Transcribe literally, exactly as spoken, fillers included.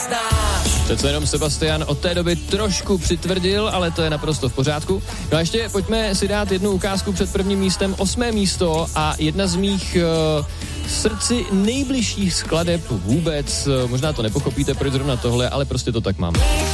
Přece jenom Sebastian od té doby trošku přitvrdil, ale to je naprosto v pořádku. No a ještě pojďme si dát jednu ukázku před prvním místem. Osmé místo a jedna z mých uh, srdci nejbližších skladeb vůbec. Možná to nepochopíte, proč zrovna tohle, ale prostě to tak mám.